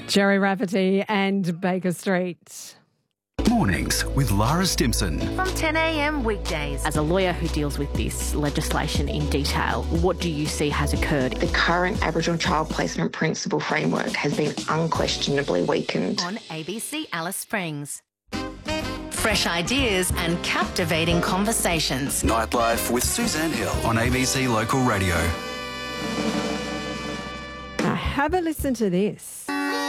Jerry Rafferty and Baker Street. Mornings with Lara Stimson. From 10 a.m. weekdays. As a lawyer who deals with this legislation in detail, what do you see has occurred? The current Aboriginal Child Placement Principle framework has been unquestionably weakened. On ABC Alice Springs. Fresh ideas and captivating conversations. Nightlife with Suzanne Hill on ABC Local Radio. Now have a listen to this.